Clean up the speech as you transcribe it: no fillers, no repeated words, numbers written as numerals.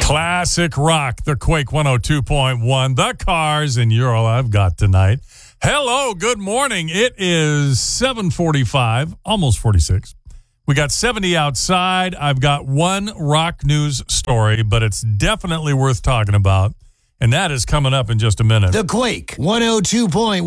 Classic rock, the Quake 102.1, the Cars, and you're all I've got tonight. Hello, good morning. It is 7:45, almost 46. We got 70 outside. I've got one rock news story, but it's definitely worth talking about, and that is coming up in just a minute. The Quake 102.1.